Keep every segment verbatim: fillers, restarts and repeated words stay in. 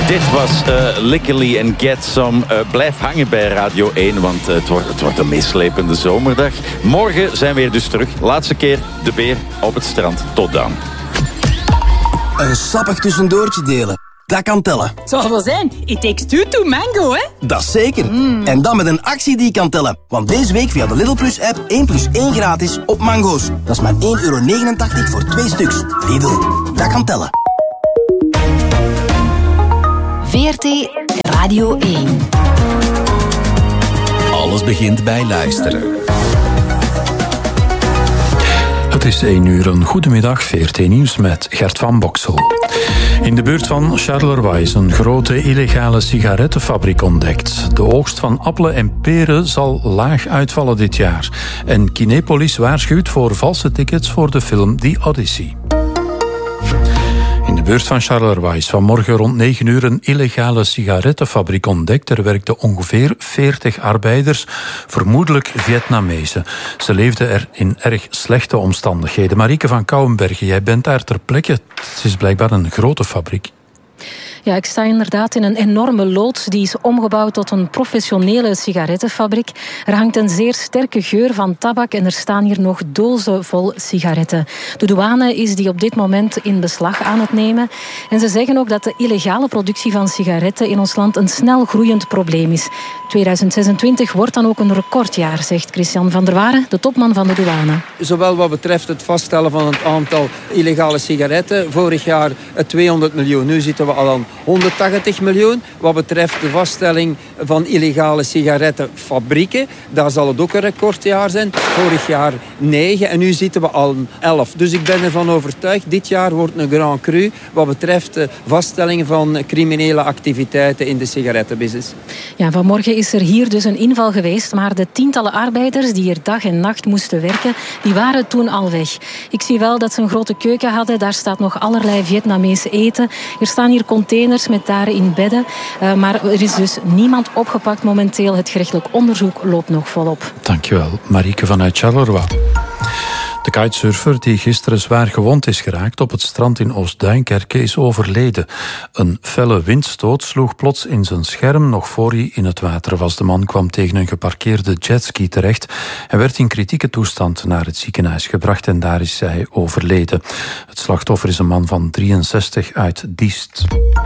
Dit was uh, Lickily and Get Some. Uh, blijf hangen bij Radio één, want uh, het, wordt, het wordt een meeslepende zomerdag. Morgen zijn we weer dus terug. Laatste keer de beer op het strand. Tot dan. Een sappig tussendoortje delen. Dat kan tellen. Het zal wel zijn. It takes two to mango, hè? Dat is zeker. Mm. En dan met een actie die kan tellen. Want deze week via de Lidl Plus app één plus één gratis op mango's. Dat is maar één euro negenentachtig voor twee stuks. Lidl, dat kan tellen. V R T Radio één. Alles begint bij luisteren. Het is één uur, een goedemiddag, V R T Nieuws met Gert van Boksel. In de buurt van Charleroi is een grote illegale sigarettenfabriek ontdekt. De oogst van appelen en peren zal laag uitvallen dit jaar. En Kinepolis waarschuwt voor valse tickets voor de film The Odyssey. In de buurt van Charleroi is vanmorgen rond negen uur een illegale sigarettenfabriek ontdekt. Er werkten ongeveer veertig arbeiders, vermoedelijk Vietnamezen. Ze leefden er in erg slechte omstandigheden. Marieke van Kouwenbergen, jij bent daar ter plekke. Het is blijkbaar een grote fabriek. Ja, ik sta inderdaad in een enorme loods. Die is omgebouwd tot een professionele sigarettenfabriek. Er hangt een zeer sterke geur van tabak en er staan hier nog dozen vol sigaretten. De douane is die op dit moment in beslag aan het nemen. En ze zeggen ook dat de illegale productie van sigaretten in ons land een snel groeiend probleem is. tweeduizend zesentwintig wordt dan ook een recordjaar, zegt Christian van der Waren, de topman van de douane. Zowel wat betreft het vaststellen van het aantal illegale sigaretten. Vorig jaar tweehonderd miljoen, nu zitten we al aan honderdtachtig miljoen. Wat betreft de vaststelling van illegale sigarettenfabrieken, daar zal het ook een recordjaar zijn. Vorig jaar negen en nu zitten we al elf. Dus ik ben ervan overtuigd, dit jaar wordt een grand cru wat betreft de vaststelling van criminele activiteiten in de sigarettenbusiness. Ja, vanmorgen is er hier dus een inval geweest, maar de tientallen arbeiders die hier dag en nacht moesten werken, die waren toen al weg. Ik zie wel dat ze een grote keuken hadden, daar staat nog allerlei Vietnamees eten. Er staan hier containers met daarin bedden, uh, maar er is dus niemand opgepakt momenteel. Het gerechtelijk onderzoek loopt nog volop. Dankjewel, Marieke vanuit Charleroi. De kitesurfer die gisteren zwaar gewond is geraakt op het strand in Oost-Duinkerke is overleden. Een felle windstoot sloeg plots in zijn scherm nog voor hij in het water was. De man kwam tegen een geparkeerde jetski terecht en werd in kritieke toestand naar het ziekenhuis gebracht en daar is hij overleden. Het slachtoffer is een man van drieënzestig uit Diest.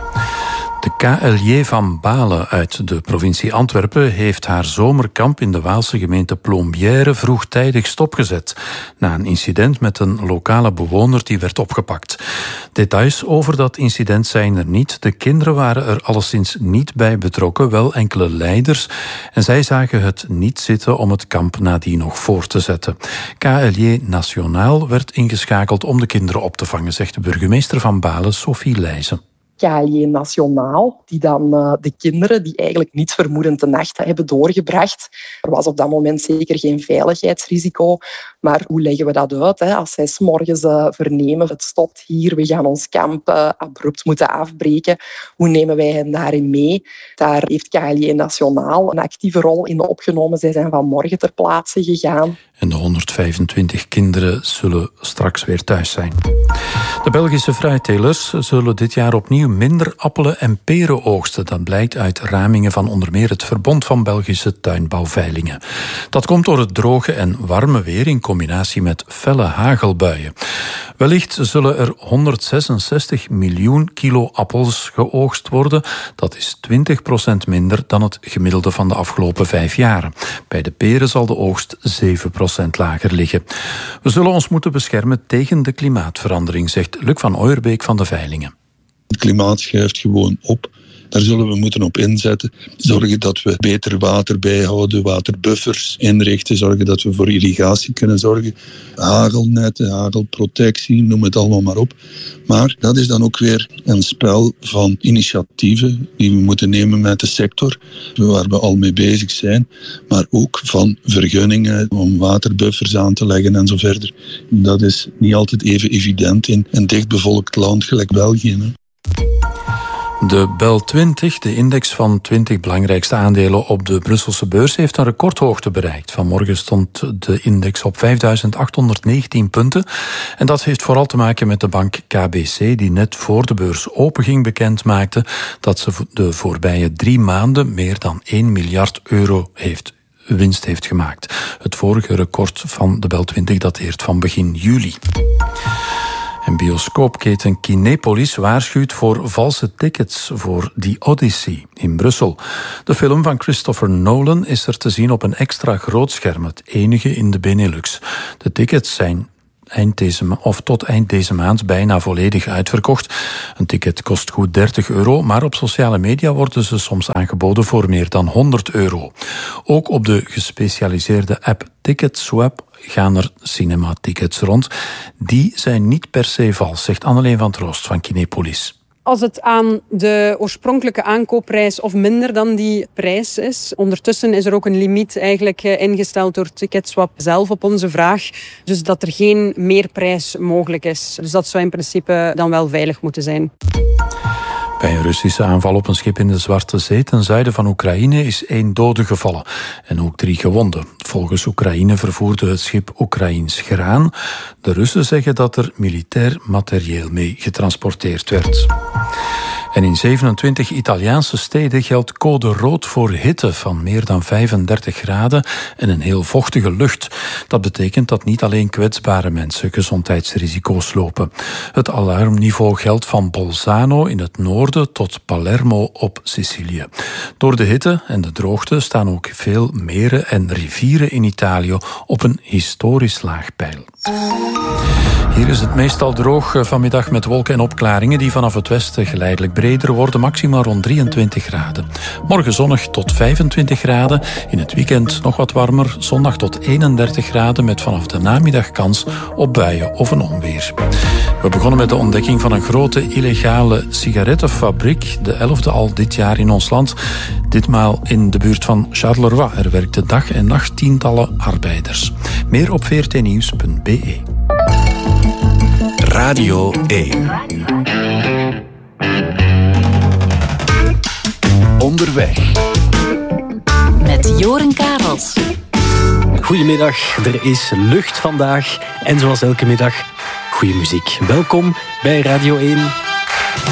De K L J van Balen uit de provincie Antwerpen heeft haar zomerkamp in de Waalse gemeente Plombières vroegtijdig stopgezet na een incident met een lokale bewoner die werd opgepakt. Details over dat incident zijn er niet. De kinderen waren er alleszins niet bij betrokken, wel enkele leiders, en zij zagen het niet zitten om het kamp nadien nog voor te zetten. K L J Nationaal werd ingeschakeld om de kinderen op te vangen, zegt de burgemeester van Balen, Sophie Leijzen. K L J Nationaal, die dan uh, de kinderen die eigenlijk niet vermoedend de nacht hebben doorgebracht. Er was op dat moment zeker geen veiligheidsrisico, maar hoe leggen we dat uit? Hè? Als zij 's morgens uh, vernemen, het stopt hier, we gaan ons kamp uh, abrupt moeten afbreken. Hoe nemen wij hen daarin mee? Daar heeft K L J Nationaal een actieve rol in opgenomen. Zij zijn vanmorgen ter plaatse gegaan. En de honderdvijfentwintig kinderen zullen straks weer thuis zijn. De Belgische fruittelers zullen dit jaar opnieuw minder appelen en peren oogsten. Dat blijkt uit ramingen van onder meer het Verbond van Belgische Tuinbouwveilingen. Dat komt door het droge en warme weer in combinatie met felle hagelbuien. Wellicht zullen er honderdzesenzestig miljoen kilo appels geoogst worden. Dat is twintig procent minder dan het gemiddelde van de afgelopen vijf jaren. Bij de peren zal de oogst zeven procent lager liggen. We zullen ons moeten beschermen tegen de klimaatverandering, zegt Luc van Ooierbeek van de Veilingen. Het klimaat schuift gewoon op. Daar zullen we moeten op inzetten. Zorgen dat we beter water bijhouden, waterbuffers inrichten. Zorgen dat we voor irrigatie kunnen zorgen. Hagelnetten, hagelprotectie, noem het allemaal maar op. Maar dat is dan ook weer een spel van initiatieven die we moeten nemen met de sector, waar we al mee bezig zijn. Maar ook van vergunningen om waterbuffers aan te leggen en zo verder. Dat is niet altijd even evident in een dichtbevolkt land gelijk België. Hè? De Bel twintig, de index van twintig belangrijkste aandelen op de Brusselse beurs, heeft een recordhoogte bereikt. Vanmorgen stond de index op vijfduizend achthonderdnegentien punten. En dat heeft vooral te maken met de bank K B C, die net voor de beurs openging bekend maakte dat ze de voorbije drie maanden meer dan één miljard euro heeft winst heeft gemaakt. Het vorige record van de Bel twintig dateert van begin juli. En bioscoopketen Kinepolis waarschuwt voor valse tickets voor The Odyssey in Brussel. De film van Christopher Nolan is er te zien op een extra grootscherm, het enige in de Benelux. De tickets zijn eind deze ma- of tot eind deze maand bijna volledig uitverkocht. Een ticket kost goed dertig euro, maar op sociale media worden ze soms aangeboden voor meer dan honderd euro. Ook op de gespecialiseerde app Ticketswap gaan er cinema-tickets rond. Die zijn niet per se vals, zegt Anneleen van Troost van Kinepolis. Als het aan de oorspronkelijke aankoopprijs of minder dan die prijs is. Ondertussen is er ook een limiet eigenlijk ingesteld door Ticketswap zelf op onze vraag. Dus dat er geen meerprijs mogelijk is. Dus dat zou in principe dan wel veilig moeten zijn. Bij een Russische aanval op een schip in de Zwarte Zee ten zuiden van Oekraïne is één dode gevallen en ook drie gewonden. Volgens Oekraïne vervoerde het schip Oekraïens graan. De Russen zeggen dat er militair materieel mee getransporteerd werd. En in zevenentwintig Italiaanse steden geldt code rood voor hitte van meer dan vijfendertig graden en een heel vochtige lucht. Dat betekent dat niet alleen kwetsbare mensen gezondheidsrisico's lopen. Het alarmniveau geldt van Bolzano in het noorden tot Palermo op Sicilië. Door de hitte en de droogte staan ook veel meren en rivieren in Italië op een historisch laag peil. Hier is het meestal droog vanmiddag met wolken en opklaringen die vanaf het westen geleidelijk breder worden, maximaal rond drieëntwintig graden. Morgen zonnig tot vijfentwintig graden, in het weekend nog wat warmer, zondag tot eenendertig graden met vanaf de namiddag kans op buien of een onweer. We begonnen met de ontdekking van een grote illegale sigarettenfabriek, de elfde al dit jaar in ons land. Ditmaal in de buurt van Charleroi. Er werkten dag en nacht tientallen arbeiders. Meer op v r t nieuws punt b e. Radio één. Onderweg. Met Joren Karels. Goedemiddag, er is lucht vandaag en zoals elke middag, goede muziek. Welkom bij Radio één.